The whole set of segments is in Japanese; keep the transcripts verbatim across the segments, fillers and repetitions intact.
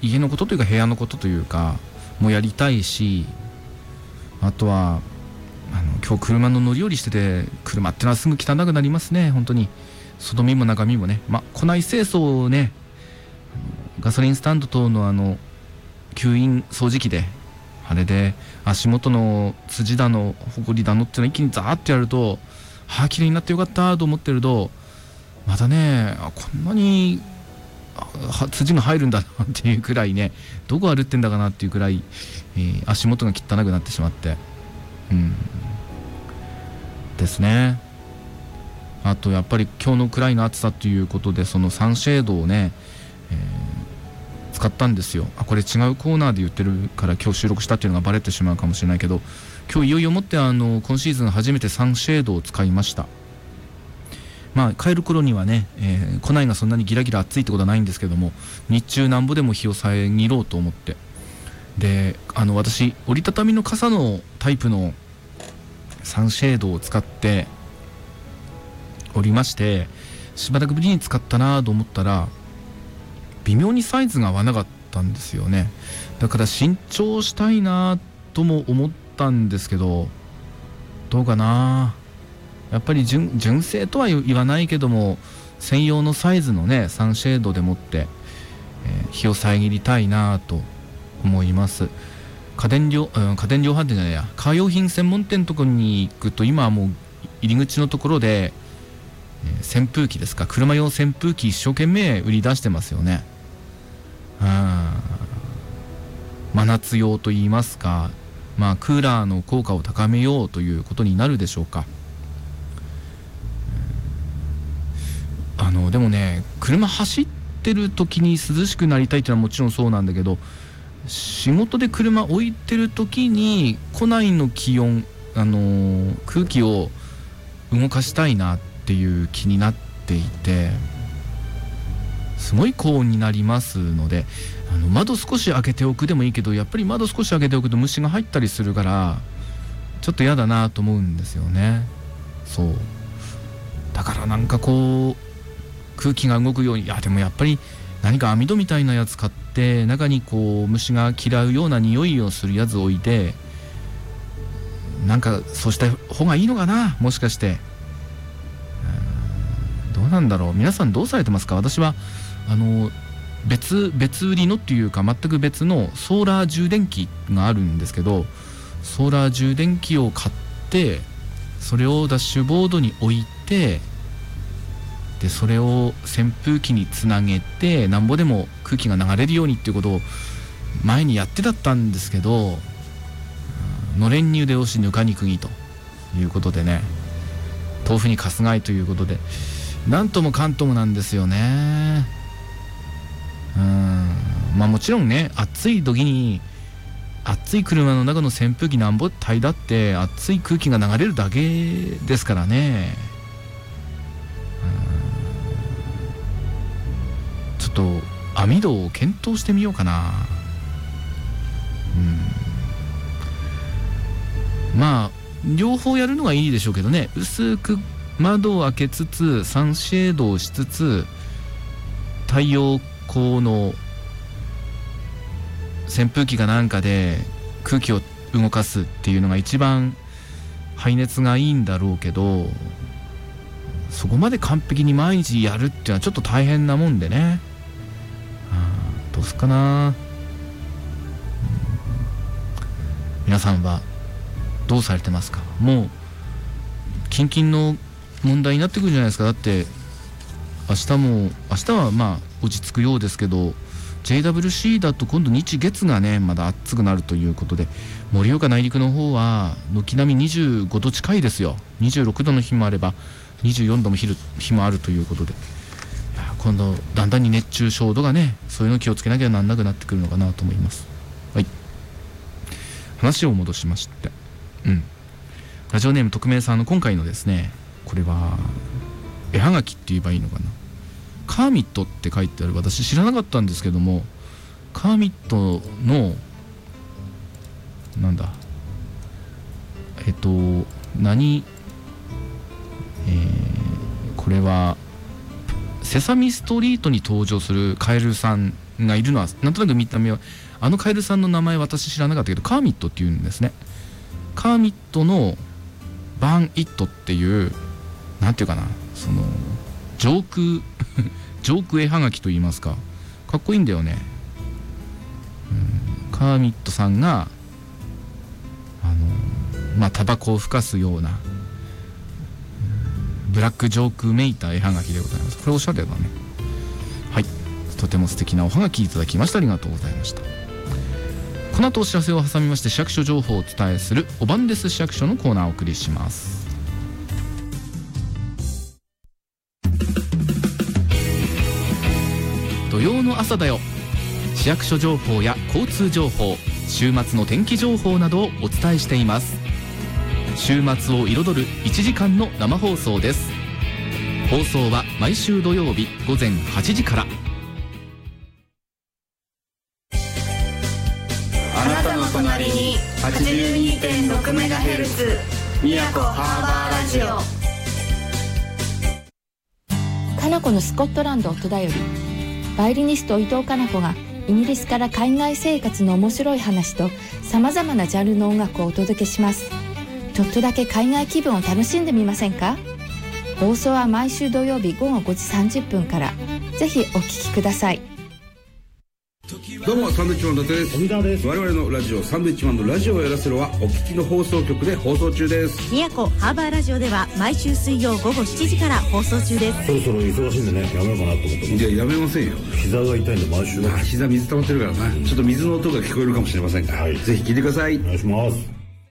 家のことというか部屋のことというかもやりたいし、あとはあの今日車の乗り降りしてて、車ってのはすぐ汚くなりますね。本当に外見も中身もね、まあ庫内清掃をね、ガソリンスタンド等のあの吸引掃除機であれで足元の辻だのほこりだのっていうのを一気にザーッとやると、はあ綺麗になってよかったと思ってると、またね、あこんなに辻が入るんだなっていうくらいね、どこ歩ってんだかなっていうくらい、えー、足元が汚くなってしまって、うんですね。あとやっぱり今日のくらいの暑さということで、そのサンシェードをね、えー、使ったんですよ。あこれ違うコーナーで言ってるから今日収録したっていうのがバレてしまうかもしれないけど、今日いよいよもってあの今シーズン初めてサンシェードを使いました。まあ帰る頃にはね、えー、庫内がそんなにギラギラ暑いってことはないんですけども、日中なんぼでも日を遮ろうと思って、であの私折りたたみの傘のタイプのサンシェードを使っておりまして、しばらくぶりに使ったなと思ったら微妙にサイズが合わなかったんですよね。だから新調したいなとも思ったんですけど、どうかな、やっぱり 純, 純正とは言わないけども専用のサイズのねサンシェードでもって、えー、日を遮りたいなと思います。家電量、うん、家電量販店じゃないや、カー用品専門店のところに行くと、今はもう入り口のところで、えー、扇風機ですか、車用扇風機一生懸命売り出してますよね。あ真夏用といいますか、まあクーラーの効果を高めようということになるでしょうか。あのでもね、車走ってる時に涼しくなりたいっていうのはもちろんそうなんだけど、仕事で車置いてる時に庫内の気温、あのー、空気を動かしたいなっていう気になっていて、すごい高温になりますので、あの窓少し開けておくでもいいけど、やっぱり窓少し開けておくと虫が入ったりするからちょっと嫌だなと思うんですよね。そうだからなんかこう空気が動くように、いやでもやっぱり何か網戸みたいなやつ買って中にこう虫が嫌うような匂いをするやつを置いて、なんかそうした方がいいのかな、もしかして。どうなんだろう、皆さんどうされてますか。私はあの別別売りのっていうか全く別のソーラー充電器があるんですけど、ソーラー充電器を買ってそれをダッシュボードに置いて、でそれを扇風機につなげてなんぼでも空気が流れるようにっていうことを前にやってだったんですけど、のれんに腕押しぬかに釘ということでね、豆腐にかすがいということで、なんともかんともなんですよね。うーんまあもちろんね、暑い時に暑い車の中の扇風機なんぼ耐だって暑い空気が流れるだけですからね。ちょっと網戸を検討してみようかな。うんまあ両方やるのがいいでしょうけどね。薄く窓を開けつつサンシェードをしつつ太陽光の扇風機かなんかで空気を動かすっていうのが一番排熱がいいんだろうけど、そこまで完璧に毎日やるっていうのはちょっと大変なもんでね。あどうすっかな、うん、皆さんはどうされてますか。もうキンキンの問題になってくるじゃないですか。だって明日も明日はまあ落ち着くようですけど、 ジェイダブリューシー だと今度日月がねまだ暑くなるということで、盛岡内陸の方は軒並みにじゅうごど近いですよ。にじゅうろくどの日もあればにじゅうよんども日もあるということで、いや今度だんだんに熱中症度がね、そういうの気をつけなきゃなんなくなってくるのかなと思います。はい、話を戻しまして、うんラジオネーム匿名さんの今回のですね、これは絵はがきって言えばいいのかな、カーミットって書いてある。私知らなかったんですけども、カーミットのなんだえっと何えー、これはセサミストリートに登場するカエルさんがいるのはなんとなく見た目は、あのカエルさんの名前私知らなかったけどカーミットっていうんですね。カーミットのバーンイットっていうなんていうかな、そのジョークジョーク絵はがきといいますか、かっこいいんだよね。うん、カーミットさんがあのまあタバコをふかすような、うん、ブラックジョークめいた絵はがきでございます。これおしゃれだね。はい、とても素敵なおはがきいただきました。ありがとうございました。この後お知らせを挟みまして市役所情報をお伝えするおばんです市役所のコーナーをお送りします。土曜の朝だよ、市役所情報や交通情報、週末の天気情報などをお伝えしています。週末を彩るいちじかんの生放送です。放送は毎週土曜日ごぜんはちじから。 あなたの隣に はちじゅうにてんろくメガヘルツ 宮古ハーバーラジオ。 かなこのスコットランド音だより、バイオリニスト伊藤かな子がイギリスから海外生活の面白い話とさまざまなジャンルの音楽をお届けします。ちょっとだけ海外気分を楽しんでみませんか。放送は毎週土曜日ごごごじさんじゅっぷんから。ぜひお聞きください。 どうもサンドウィッチマンの伊達です。富澤です。我々のラジオサンドウィッチマンのラジオをやらせろはお聞きの放送局で放送中です。 宮古ハーバーラジオでは毎週水曜ごごしちじから放送中です。 そろそろ忙しいんでね、やめようかなと思って。 いや、やめませんよ。 膝が痛いんで毎週、 まあ、膝水溜まってるからな、うん、ちょっと水の音が聞こえるかもしれませんが、はい、ぜひ聞いてください。 お願いします。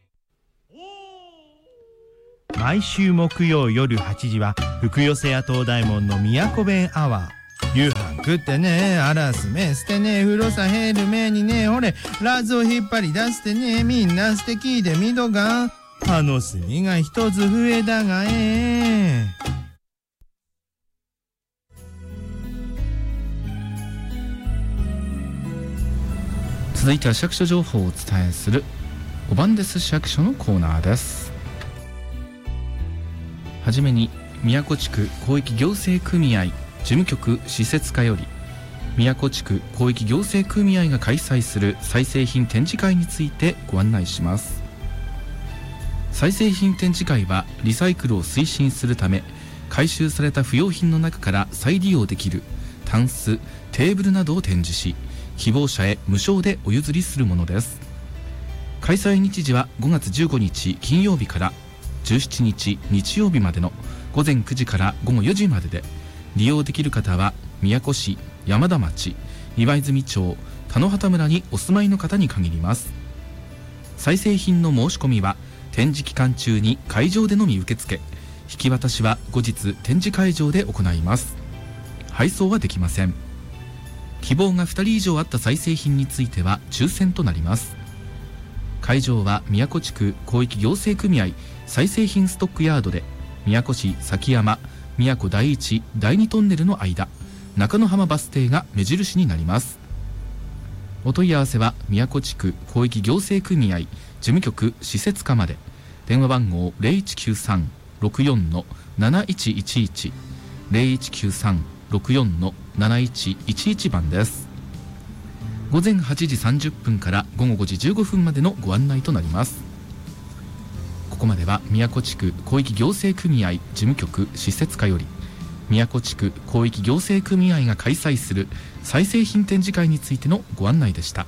毎週木曜夜はちじは福寄せ屋東大門の宮古弁アワー。夕飯食ってね、あらすめ捨てね、風呂さ減る目にね、ほれラズを引っ張り出してね、みんな素敵でみどが歯の隅が一つ増えだがえ。 続いては市役所情報をお伝えするおばんです市役所のコーナーです。はじめに宮古地区広域行政組合事務局施設課より、宮古地区広域行政組合が開催する再生品展示会についてご案内します。再生品展示会はリサイクルを推進するため、回収された不要品の中から再利用できるタンス、テーブルなどを展示し、希望者へ無償でお譲りするものです。開催日時はごがつじゅうごにち金曜日からじゅうしちにち日曜日までのごぜんくじからごごよじまでで、利用できる方は宮古市、山田町、岩泉町、田野畑村にお住まいの方に限ります。再生品の申し込みは展示期間中に会場でのみ受付、引き渡しは後日展示会場で行います。配送はできません。希望がふたり以上あった再生品については抽選となります。会場は宮古地区広域行政組合再生品ストックヤードで、宮古市崎山宮古第一第二トンネルの間、中野浜バス停が目印になります。お問い合わせは宮古地区広域行政組合事務局施設課まで。電話番号 ゼロいちきゅうさん ろくよん なないちいちいち ゼロいちきゅうさん ろくよん なないちいちいち番です。ごぜんはちじさんじゅっぷんからごごごじじゅうごふんまでのご案内となります。ここまでは宮古地区広域行政組合事務局施設課より、宮古地区広域行政組合が開催する再生品展示会についてのご案内でした。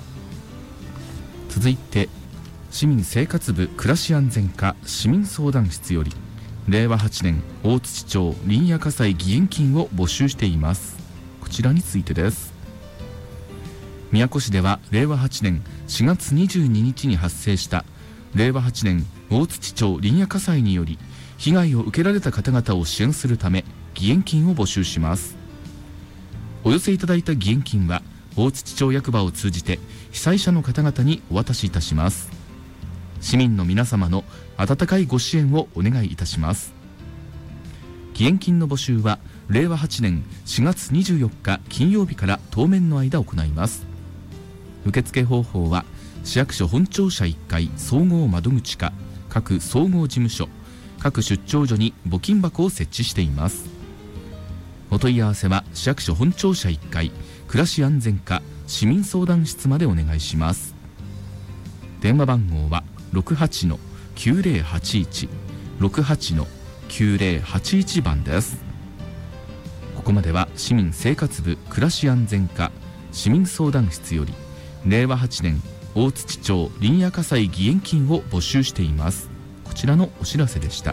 続いて市民生活部暮らし安全課市民相談室より、れいわはちねん大槌町林野火災義援金を募集しています。こちらについてです。宮古市ではれいわはちねんしがつにじゅうににちに発生したれいわはちねん大槌町林野火災により被害を受けられた方々を支援するため義援金を募集します。お寄せいただいた義援金は大槌町役場を通じて被災者の方々にお渡しいたします。市民の皆様の温かいご支援をお願いいたします。義援金の募集はれいわはちねんしがつにじゅうよっか金曜日から当面の間行います。受付方法は市役所本庁舎いっかい総合窓口か各総合事務所、各出張所に募金箱を設置しています。お問い合わせは市役所本庁舎いっかい暮らし安全課市民相談室までお願いします。電話番号は ろくはちのきゅうぜろはちいち ろくはちのきゅうぜろはちいち 番です。ここまでは市民生活部暮らし安全課市民相談室よりれいわはちねん大槌町林野火災義援金を募集しています。こちらのお知らせでした。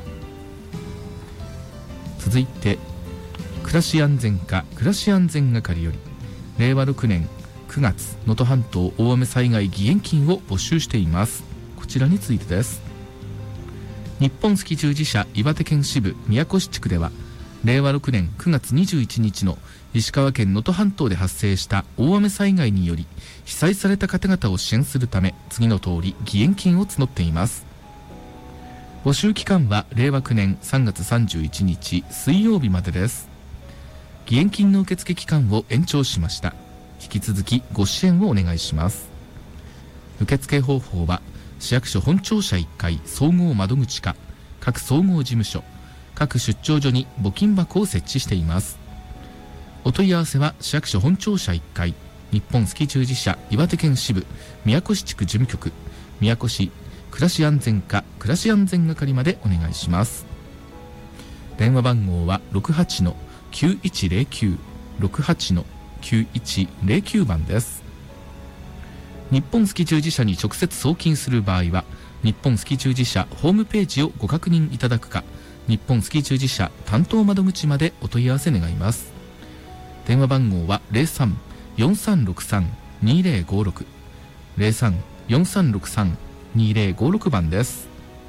続いて暮らし安全課暮らし安全係よりれいわろくねんくがつ能登半島大雨災害義援金を募集しています。こちらについてです。日本赤十字社岩手県支部宮古市地区ではれいわろくねんくがつにじゅういちにちの石川県能登半島で発生した大雨災害により被災された方々を支援するため次の通り義援金を募っています。募集期間はれいわきゅうねんさんがつさんじゅういちにち水曜日までです。義援金の受付期間を延長しました。引き続きご支援をお願いします。受付方法は市役所本庁舎いっかい総合窓口か各総合事務所各出張所に募金箱を設置しています。お問い合わせは市役所本庁舎いっかい日本赤十字社岩手県支部宮古市地区事務局宮古市暮らし安全課暮らし安全係までお願いします。電話番号は ろくはちのきゅういちぜろきゅう ろくはちのきゅういちぜろきゅう 番です。日本赤十字社に直接送金する場合は日本赤十字社ホームページをご確認いただくか日本赤十字社担当窓口までお問い合わせ願います。電話番号は ゼロさん よんさんろくさん にぜろごろく ゼロさん よんさんろくさん にぜろごろく 番です。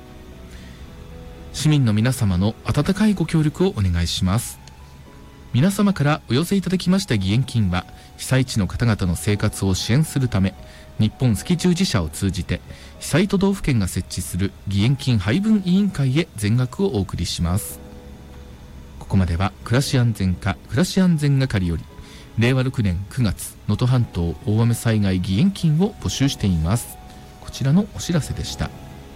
市民の皆様の温かいご協力をお願いします。皆様からお寄せいただきました義援金は被災地の方々の生活を支援するため日本赤十字社を通じて被災都道府県が設置する義援金配分委員会へ全額をお送りします。ここまでは暮らし安全課暮らし安全係よりれいわろくねんくがつ能登半島大雨災害義援金を募集しています。こちらのお知らせでした。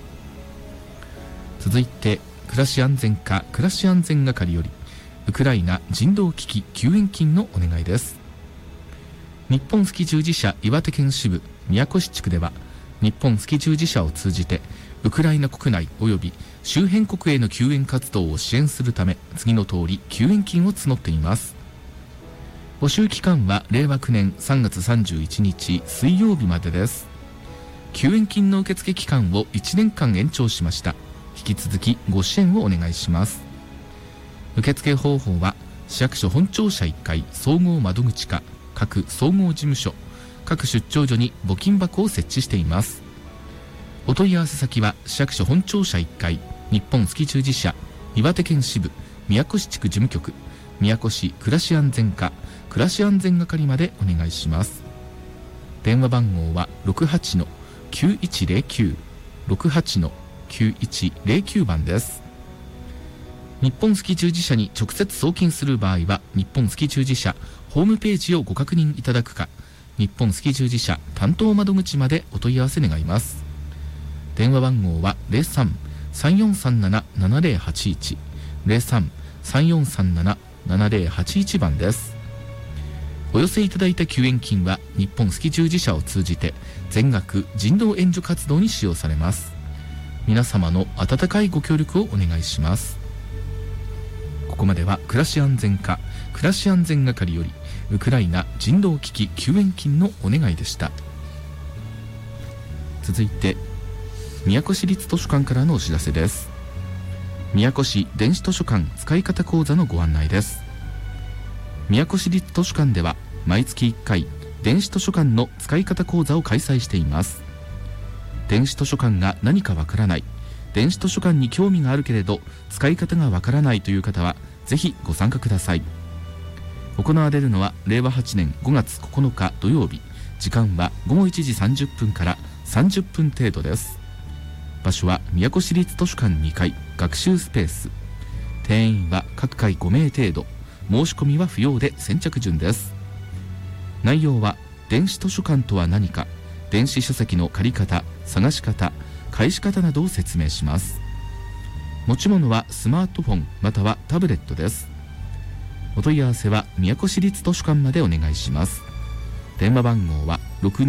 続いて暮らし安全課暮らし安全係よりウクライナ人道危機救援金のお願いです。日本赤十字社岩手県支部宮古市地区では日本赤十字社を通じてウクライナ国内及び周辺国への救援活動を支援するため次の通り救援金を募っています。募集期間はれいわきゅうねんさんがつさんじゅういちにち水曜日までです。救援金の受付期間をいちねんかん延長しました。引き続きご支援をお願いします。受付方法は市役所本庁舎いっかい総合窓口か各総合事務所各出張所に募金箱を設置しています。お問い合わせ先は市役所本庁舎いっかい日本赤十字社岩手県支部宮古市地区事務局宮古市暮らし安全課暮らし安全係までお願いします。電話番号は ろくはちのきゅういちぜろきゅう ろくはちのきゅういちぜろきゅう 番です。日本赤十字社に直接送金する場合は日本赤十字社ホームページをご確認いただくか日本赤十字社担当窓口までお問い合わせ願います。電話番号は ゼロさん さんよんさんなな ななぜろはちいち ゼロさん さんよんさんなな ななぜろはちいち 番です。お寄せいただいた救援金は日本赤十字社を通じて全額人道援助活動に使用されます。皆様の温かいご協力をお願いします。ここまでは暮らし安全課暮らし安全係よりウクライナ人道危機救援金のお願いでした。続いて宮古市立図書館からのお知らせです。宮古市電子図書館使い方講座のご案内です。宮古市立図書館では毎月いっかい電子図書館の使い方講座を開催しています。電子図書館が何かわからない電子図書館に興味があるけれど使い方がわからないという方はぜひご参加ください。行われるのはれいわはちねんごがつここのか土曜日、時間はごごいちじさんじゅっぷんからさんじゅっぷん程度です。場所は宮古市立図書館にかい学習スペース。定員は各回ごめい程度、申し込みは不要で先着順です。内容は電子図書館とは何か、電子書籍の借り方、探し方、返し方などを説明します。持ち物はスマートフォンまたはタブレットです。お問い合わせは宮古市立図書館までお願いします。 電話番号はろくに